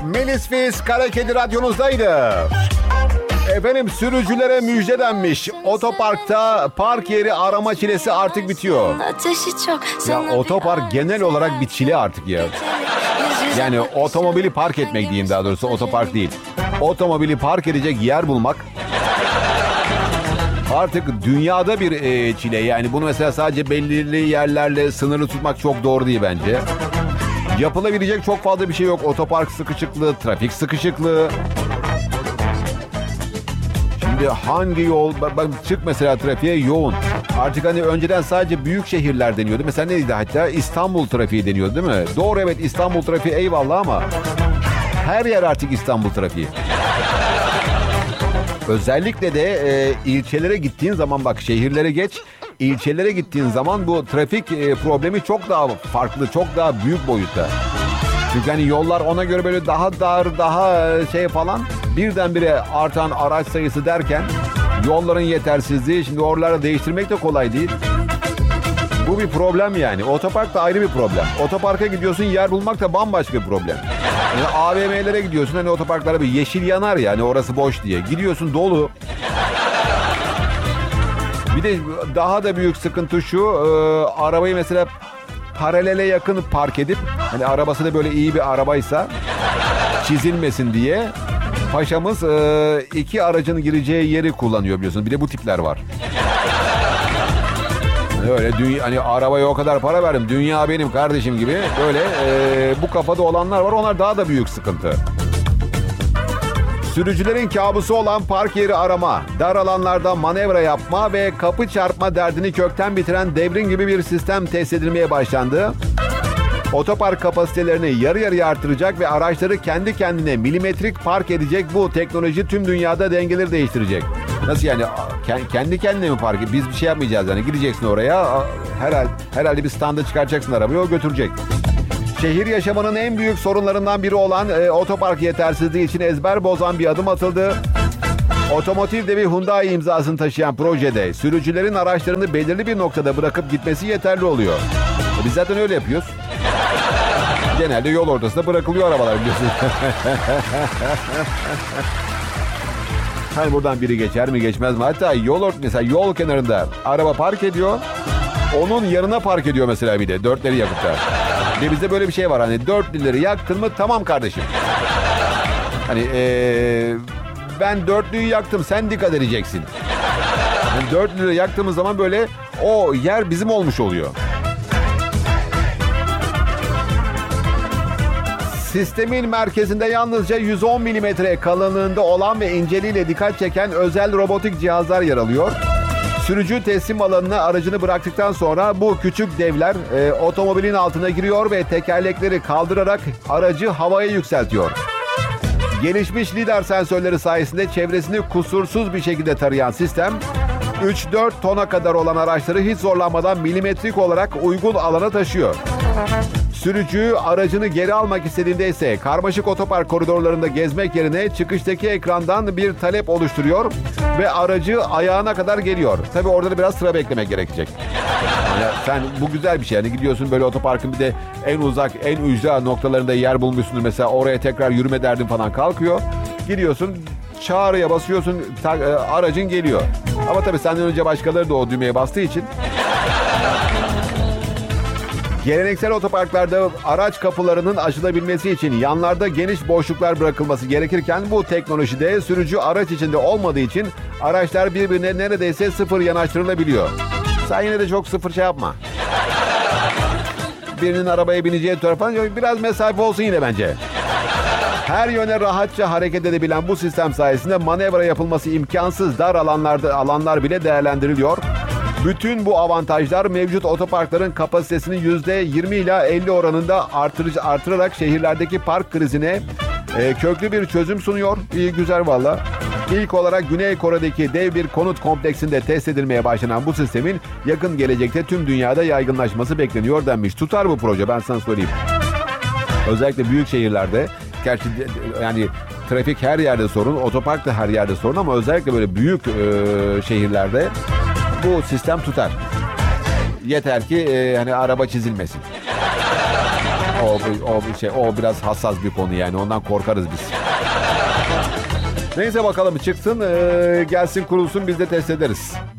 Melis Fiz Kara Kedi radyonuzdaydı. Efendim, sürücülere müjde denmiş. Otoparkta park yeri arama çilesi artık bitiyor. Ya otopark genel olarak bir çile artık ya. Yani otomobili park etmek diyeyim, daha doğrusu otopark değil. Otomobili park edecek yer bulmak artık dünyada bir çile. Yani bunu mesela sadece belirli yerlerle sınırlı tutmak çok doğru değil bence. Yapılabilecek çok fazla bir şey yok. Otopark sıkışıklığı, trafik sıkışıklığı. Şimdi hangi yol, bak çık mesela trafiğe, yoğun. Artık hani önceden sadece büyük şehirler deniyordu. Mesela neydi, hatta İstanbul trafiği deniyordu değil mi? Doğru, evet, İstanbul trafiği eyvallah ama her yer artık İstanbul trafiği. Özellikle de ilçelere gittiğin zaman, bak şehirlere geç, ilçelere gittiğin zaman bu trafik problemi çok daha farklı, çok daha büyük boyutta. Çünkü hani yollar ona göre böyle daha dar, daha şey falan, birdenbire artan araç sayısı derken yolların yetersizliği, şimdi oraları değiştirmek de kolay değil. Bu bir problem yani. Otopark da ayrı bir problem. Otoparka gidiyorsun, yer bulmak da bambaşka bir problem. Yani AVM'lere gidiyorsun, hani otoparklara bir yeşil yanar ya, hani orası boş diye. Gidiyorsun dolu. Bir de daha da büyük sıkıntı şu, arabayı mesela paralele yakın park edip, hani arabası da böyle iyi bir arabaysa çizilmesin diye paşamız iki aracın gireceği yeri kullanıyor, biliyorsun. Bir de bu tipler var. Öyle hani arabaya o kadar para verdim, dünya benim kardeşim gibi böyle bu kafada olanlar var. Onlar daha da büyük sıkıntı. Sürücülerin kabusu olan park yeri arama, dar alanlarda manevra yapma ve kapı çarpma derdini kökten bitiren devrim gibi bir sistem test edilmeye başlandı. Otopark kapasitelerini yarı yarıya artıracak ve araçları kendi kendine milimetrik park edecek bu teknoloji tüm dünyada dengeleri değiştirecek. Nasıl yani? Kendi kendine mi park? Biz bir şey yapmayacağız yani. Gideceksin oraya, herhalde bir standa çıkaracaksın arabayı, o götürecek. Şehir yaşamının en büyük sorunlarından biri olan otopark yetersizliği için ezber bozan bir adım atıldı. Otomotiv devi Hyundai imzasını taşıyan projede sürücülerin araçlarını belirli bir noktada bırakıp gitmesi yeterli oluyor. Biz zaten öyle yapıyoruz. Genelde yol ortasında bırakılıyor arabalar, biliyorsunuz. Hani buradan biri geçer mi geçmez mi? Hatta mesela yol kenarında araba park ediyor. Onun yanına park ediyor mesela bir de. Dörtleri yakıp da. Ve bizde böyle bir şey var, hani dörtlüleri yaktın mı tamam kardeşim. Hani ben dörtlüyü yaktım, sen dikkat edeceksin. Yani dörtlüleri yaktığımız zaman böyle o yer bizim olmuş oluyor. Sistemin merkezinde yalnızca 110 milimetre kalınlığında olan ve inceliğiyle dikkat çeken özel robotik cihazlar yer alıyor. Sürücü teslim alanına aracını bıraktıktan sonra bu küçük devler otomobilin altına giriyor ve tekerlekleri kaldırarak aracı havaya yükseltiyor. Gelişmiş lidar sensörleri sayesinde çevresini kusursuz bir şekilde tarayan sistem, 3-4 tona kadar olan araçları hiç zorlanmadan milimetrik olarak uygun alana taşıyor. Sürücü aracını geri almak istediğinde ise karmaşık otopark koridorlarında gezmek yerine çıkıştaki ekrandan bir talep oluşturuyor ve aracı ayağına kadar geliyor. Tabii orada da biraz sıra beklemek gerekecek. Yani sen, bu güzel bir şey. Yani gidiyorsun böyle otoparkın bir de en uzak, en ücra noktalarında yer bulmuşsundur. Mesela oraya tekrar yürüme derdin falan kalkıyor. Gidiyorsun, çağrıya basıyorsun, aracın geliyor. Ama tabii senden önce başkaları da o düğmeye bastığı için... Geleneksel otoparklarda araç kapılarının açılabilmesi için yanlarda geniş boşluklar bırakılması gerekirken bu teknolojide sürücü araç içinde olmadığı için araçlar birbirine neredeyse sıfır yanaştırılabiliyor. Sen yine de çok sıfır şey yapma. Birinin arabaya bineceği tarafa biraz mesafe olsun yine bence. Her yöne rahatça hareket edebilen bu sistem sayesinde manevra yapılması imkansız dar alanlar bile değerlendiriliyor. Bütün bu avantajlar mevcut otoparkların kapasitesini %20 ila 50 oranında artırarak şehirlerdeki park krizine köklü bir çözüm sunuyor. İyi, güzel valla. İlk olarak Güney Kore'deki dev bir konut kompleksinde test edilmeye başlanan bu sistemin yakın gelecekte tüm dünyada yaygınlaşması bekleniyor denmiş. Tutar bu proje, ben sana söyleyeyim. Özellikle büyük şehirlerde, gerçi yani trafik her yerde sorun, otopark da her yerde sorun ama özellikle böyle büyük şehirlerde bu sistem tutar. Yeter ki hani araba çizilmesin. O biraz hassas bir konu yani. Ondan korkarız biz. Neyse bakalım çıksın, gelsin kurulsun, biz de test ederiz.